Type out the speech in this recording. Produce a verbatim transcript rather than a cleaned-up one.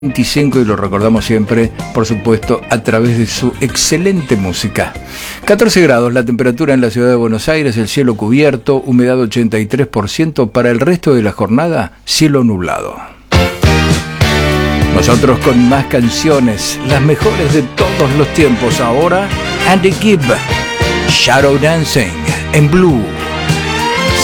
veinticinco y lo recordamos siempre, por supuesto, a través de su excelente música. catorce grados la temperatura en la ciudad de Buenos Aires, el cielo cubierto, humedad ochenta y tres por ciento, para el resto de la jornada, cielo nublado. Nosotros con más canciones, las mejores de todos los tiempos. Ahora, Andy Gibb, Shadow Dancing, en Blue.